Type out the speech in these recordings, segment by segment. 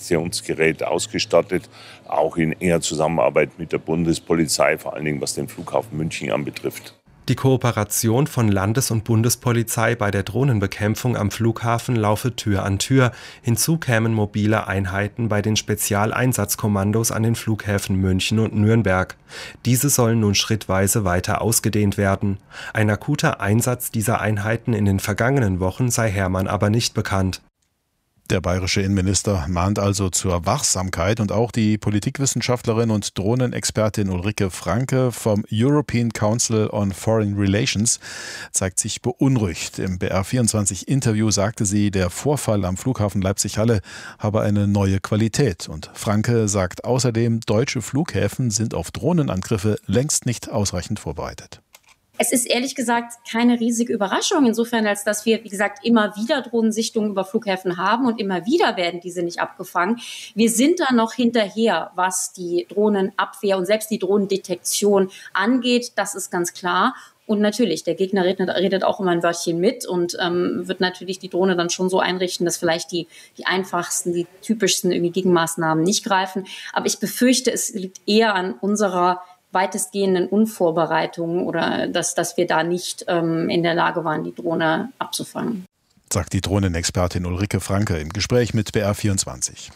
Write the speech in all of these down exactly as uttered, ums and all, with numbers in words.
Detektionsgerät ausgestattet, auch in enger Zusammenarbeit mit der Bundespolizei, vor allen Dingen was den Flughafen München anbetrifft. Die Kooperation von Landes- und Bundespolizei bei der Drohnenbekämpfung am Flughafen laufe Tür an Tür. Hinzu kämen mobile Einheiten bei den Spezialeinsatzkommandos an den Flughäfen München und Nürnberg. Diese sollen nun schrittweise weiter ausgedehnt werden. Ein akuter Einsatz dieser Einheiten in den vergangenen Wochen sei Hermann aber nicht bekannt. Der bayerische Innenminister mahnt also zur Wachsamkeit und auch die Politikwissenschaftlerin und Drohnenexpertin Ulrike Franke vom European Council on Foreign Relations zeigt sich beunruhigt. Im B R vierundzwanzig Interview sagte sie, der Vorfall am Flughafen Leipzig-Halle habe eine neue Qualität. Und Franke sagt außerdem, deutsche Flughäfen sind auf Drohnenangriffe längst nicht ausreichend vorbereitet. Es ist ehrlich gesagt keine riesige Überraschung, insofern, als dass wir, wie gesagt, immer wieder Drohnensichtungen über Flughäfen haben und immer wieder werden diese nicht abgefangen. Wir sind da noch hinterher, was die Drohnenabwehr und selbst die Drohnendetektion angeht. Das ist ganz klar. Und natürlich, der Gegner redet, redet auch immer ein Wörtchen mit und ähm, wird natürlich die Drohne dann schon so einrichten, dass vielleicht die, die einfachsten, die typischsten irgendwie Gegenmaßnahmen nicht greifen. Aber ich befürchte, es liegt eher an unserer weitestgehenden Unvorbereitungen oder dass, dass wir da nicht ähm, in der Lage waren, die Drohne abzufangen. Sagt die Drohnenexpertin Ulrike Franke im Gespräch mit B R vierundzwanzig.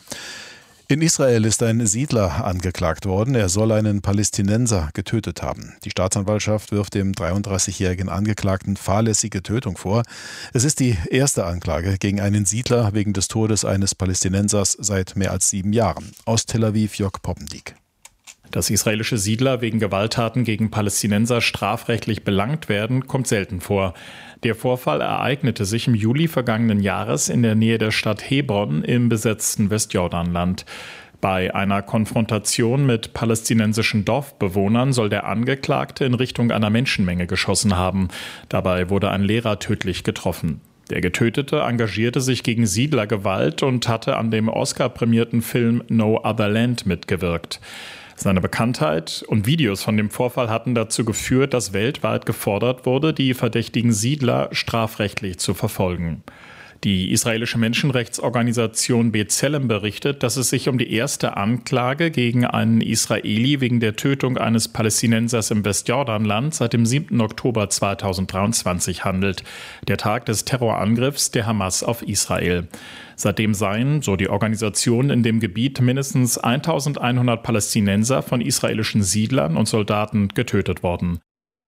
In Israel ist ein Siedler angeklagt worden. Er soll einen Palästinenser getötet haben. Die Staatsanwaltschaft wirft dem dreiunddreißigjährigen Angeklagten fahrlässige Tötung vor. Es ist die erste Anklage gegen einen Siedler wegen des Todes eines Palästinensers seit mehr als sieben Jahren. Aus Tel Aviv Jörg Poppendiek. Dass israelische Siedler wegen Gewalttaten gegen Palästinenser strafrechtlich belangt werden, kommt selten vor. Der Vorfall ereignete sich im Juli vergangenen Jahres in der Nähe der Stadt Hebron im besetzten Westjordanland. Bei einer Konfrontation mit palästinensischen Dorfbewohnern soll der Angeklagte in Richtung einer Menschenmenge geschossen haben. Dabei wurde ein Lehrer tödlich getroffen. Der Getötete engagierte sich gegen Siedlergewalt und hatte an dem Oscar-prämierten Film No Other Land mitgewirkt. Seine Bekanntheit und Videos von dem Vorfall hatten dazu geführt, dass weltweit gefordert wurde, die verdächtigen Siedler strafrechtlich zu verfolgen. Die israelische Menschenrechtsorganisation B'Tselem berichtet, dass es sich um die erste Anklage gegen einen Israeli wegen der Tötung eines Palästinensers im Westjordanland seit dem siebten Oktober zweitausenddreiundzwanzig handelt, der Tag des Terrorangriffs der Hamas auf Israel. Seitdem seien, so die Organisation, in dem Gebiet mindestens eintausendeinhundert Palästinenser von israelischen Siedlern und Soldaten getötet worden.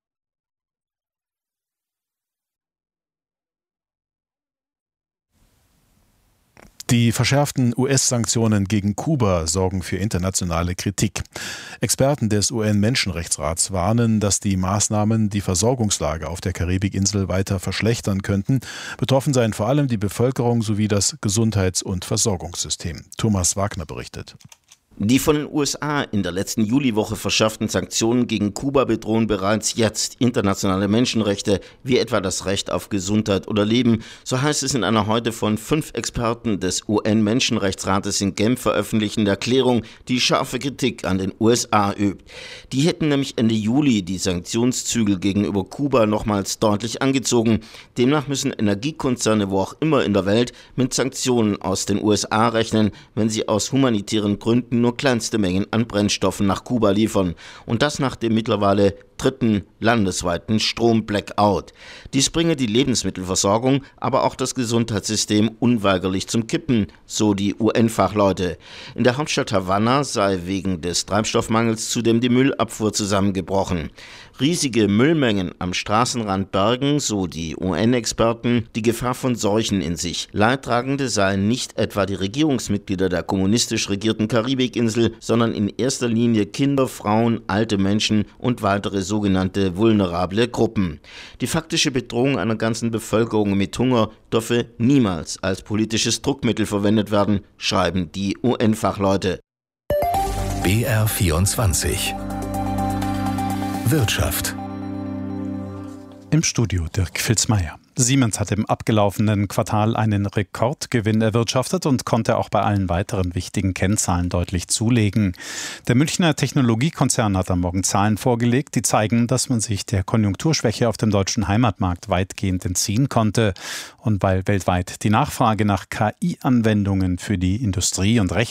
Die verschärften U S-Sanktionen gegen Kuba sorgen für internationale Kritik. Experten des U N-Menschenrechtsrats warnen, dass die Maßnahmen die Versorgungslage auf der Karibikinsel weiter verschlechtern könnten. Betroffen seien vor allem die Bevölkerung sowie das Gesundheits- und Versorgungssystem. Thomas Wagner berichtet. Die von den U S A in der letzten Juliwoche verschärften Sanktionen gegen Kuba bedrohen bereits jetzt internationale Menschenrechte, wie etwa das Recht auf Gesundheit oder Leben. So heißt es in einer heute von fünf Experten des U N-Menschenrechtsrates in Genf veröffentlichten Erklärung, die scharfe Kritik an den U S A übt. Die hätten nämlich Ende Juli die Sanktionszügel gegenüber Kuba nochmals deutlich angezogen. Demnach müssen Energiekonzerne, wo auch immer in der Welt, mit Sanktionen aus den U S A rechnen, wenn sie aus humanitären Gründen nur kleinste Mengen an Brennstoffen nach Kuba liefern. Und das nach dem mittlerweile dritten landesweiten Strom-Blackout. Dies bringe die Lebensmittelversorgung, aber auch das Gesundheitssystem unweigerlich zum Kippen, so die U N-Fachleute. In der Hauptstadt Havanna sei wegen des Treibstoffmangels zudem die Müllabfuhr zusammengebrochen. Riesige Müllmengen am Straßenrand bergen, so die U N-Experten, die Gefahr von Seuchen in sich. Leidtragende seien nicht etwa die Regierungsmitglieder der kommunistisch regierten Karibikinsel, sondern in erster Linie Kinder, Frauen, alte Menschen und weitere sogenannte vulnerable Gruppen. Die faktische Bedrohung einer ganzen Bevölkerung mit Hunger dürfe niemals als politisches Druckmittel verwendet werden, schreiben die U N-Fachleute. B R vierundzwanzig Wirtschaft. Im Studio Dirk Filzmeier. Siemens hat im abgelaufenen Quartal einen Rekordgewinn erwirtschaftet und konnte auch bei allen weiteren wichtigen Kennzahlen deutlich zulegen. Der Münchner Technologiekonzern hat am Morgen Zahlen vorgelegt, die zeigen, dass man sich der Konjunkturschwäche auf dem deutschen Heimatmarkt weitgehend entziehen konnte. Und weil weltweit die Nachfrage nach K I-Anwendungen für die Industrie und Rechn